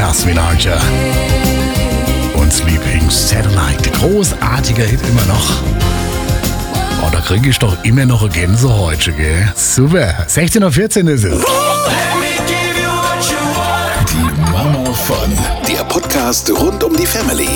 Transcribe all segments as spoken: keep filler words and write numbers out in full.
Jasmin Archer und Sleeping Satellite. Großartiger Hit immer noch. Oh, da kriege ich doch immer noch eine Gänsehaut, gell? Super. sechzehn Uhr vierzehn ist es. Die Mama von. Der Podcast rund um die Family.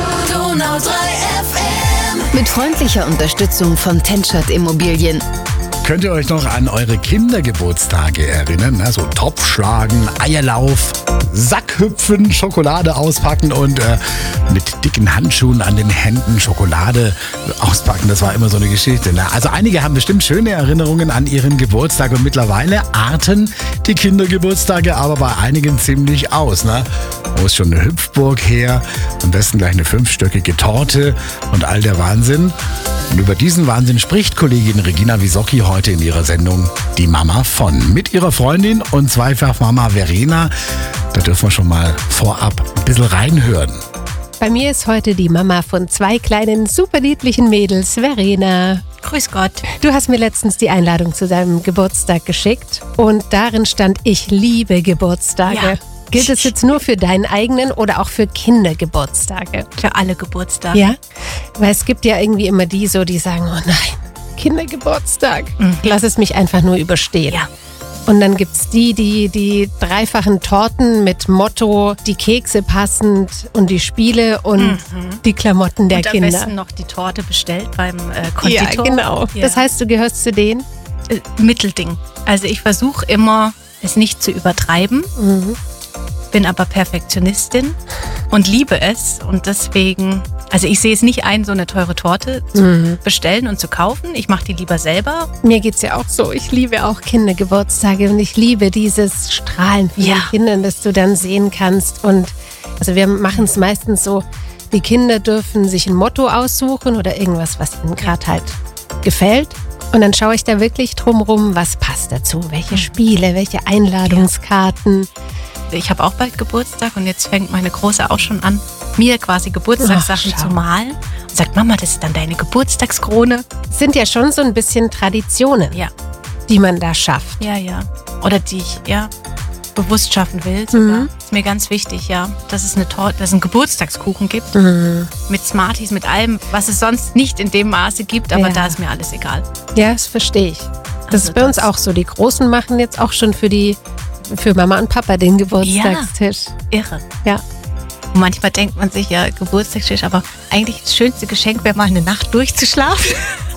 Donau drei F M. Mit freundlicher Unterstützung von Tenschert Immobilien. Könnt ihr euch noch an eure Kindergeburtstage erinnern? So Topfschlagen, Eierlauf, Sackhüpfen, Schokolade auspacken und äh, mit dicken Handschuhen an den Händen Schokolade auspacken. Das war immer so eine Geschichte. Ne? Also einige haben bestimmt schöne Erinnerungen an ihren Geburtstag und mittlerweile arten die Kindergeburtstage aber bei einigen ziemlich aus. Ne? Da muss schon eine Hüpfburg her, am besten gleich eine fünfstöckige Torte und all der Wahnsinn. Und über diesen Wahnsinn spricht Kollegin Regina Wisocki heute in ihrer Sendung Die Mama von. Mit ihrer Freundin und Zweifachmama Verena. Da dürfen wir schon mal vorab ein bisschen reinhören. Bei mir ist heute die Mama von zwei kleinen, super niedlichen Mädels, Verena. Grüß Gott. Du hast mir letztens die Einladung zu deinem Geburtstag geschickt und darin stand, ich liebe Geburtstage. Ja. Gilt es jetzt nur für deinen eigenen oder auch für Kindergeburtstage? Für alle Geburtstage. Ja? Weil es gibt ja irgendwie immer die so, die sagen, oh nein, Kindergeburtstag. Mhm. Lass es mich einfach nur überstehen. Ja. Und dann gibt es die, die die dreifachen Torten mit Motto, die Kekse passend und die Spiele und Mhm. die Klamotten der Und am Kinder. besten noch die Torte bestellt beim äh, Konditor. Ja, genau. Ja. Das heißt, du gehörst zu denen? Äh, Mittelding. Also ich versuche immer, es nicht zu übertreiben, Mhm. bin aber Perfektionistin und liebe es. Und deswegen, also ich sehe es nicht ein, so eine teure Torte zu Mhm. bestellen und zu kaufen. Ich mache die lieber selber. Mir geht's ja auch so. Ich liebe auch Kindergeburtstage und ich liebe dieses Strahlen von Ja. den Kindern, das du dann sehen kannst. Und also wir machen es meistens so, die Kinder dürfen sich ein Motto aussuchen oder irgendwas, was ihnen gerade halt gefällt. Und dann schaue ich da wirklich drumrum, was passt dazu. Welche Spiele, welche Einladungskarten. Ich habe auch bald Geburtstag und jetzt fängt meine Große auch schon an, mir quasi Geburtstagssachen Ach, schau. zu malen. Und sagt, Mama, das ist dann deine Geburtstagskrone. Es sind ja schon so ein bisschen Traditionen, Ja, die man da schafft. ja, ja. Oder die ich, ja, bewusst schaffen will sogar. Mhm. Ist mir ganz wichtig, ja, dass es eine Torte, dass es einen Geburtstagskuchen gibt. Mhm. Mit Smarties, mit allem, was es sonst nicht in dem Maße gibt, aber Ja. da ist mir alles egal. Ja, das verstehe ich. Das Also ist bei uns das- auch so. Die Großen machen jetzt auch schon für die für Mama und Papa den Geburtstagstisch. Irre. Ja. Und manchmal denkt man sich ja, Geburtstagstisch, aber eigentlich das schönste Geschenk wäre mal eine Nacht durchzuschlafen.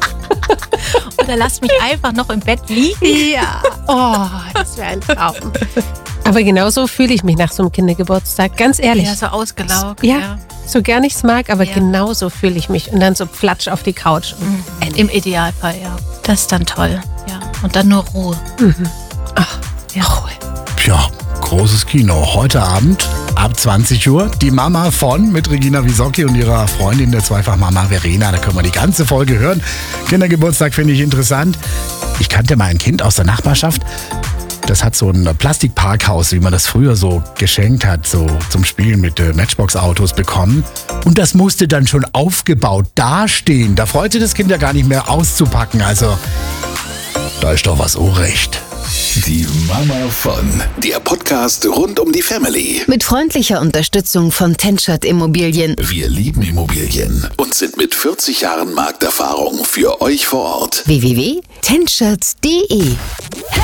Oder lasst mich einfach noch im Bett liegen. Ja. Oh, das wäre ein Traum. Aber genauso fühle ich mich nach so einem Kindergeburtstag. Ganz ehrlich. Ja, so ausgelaugt. Ja, so gern ich es mag, aber Ja. genauso fühle ich mich. Und dann so platsch auf die Couch. Mhm. Im Idealfall, ja. Das ist dann toll. Ja. Und dann nur Ruhe. Ach, Ja. Ruhe. Tja, großes Kino. Heute Abend ab zwanzig Uhr. Die Mama von mit Regina Wisocki und ihrer Freundin, der Zweifachmama Verena. Da können wir die ganze Folge hören. Kindergeburtstag finde ich interessant. Ich kannte mal ein Kind aus der Nachbarschaft. Das hat so ein Plastikparkhaus, wie man das früher so geschenkt hat, so zum Spielen mit äh, Matchbox-Autos bekommen. Und das musste dann schon aufgebaut dastehen. Da freute das Kind ja gar nicht mehr auszupacken. Also, da ist doch was Unrecht. Die Mama von. Der Podcast rund um die Family. Mit freundlicher Unterstützung von Tenschert Immobilien. Wir lieben Immobilien und sind mit vierzig Jahren Markterfahrung für euch vor Ort. w w w punkt tenschert punkt d e